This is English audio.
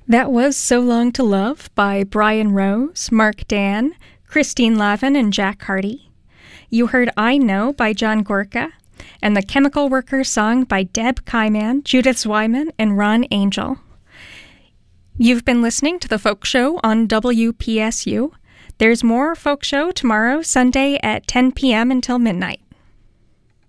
That was So Long to Love by Brian Rose, Mark Dan, Christine Lavin, and Jack Hardy. You heard I Know by John Gorka, and The Chemical Workers song by Deb Kaiman, Judith Zweiman, and Ron Angel. You've been listening to The Folk Show on WPSU. There's more Folk Show tomorrow, Sunday at 10 p.m. until midnight.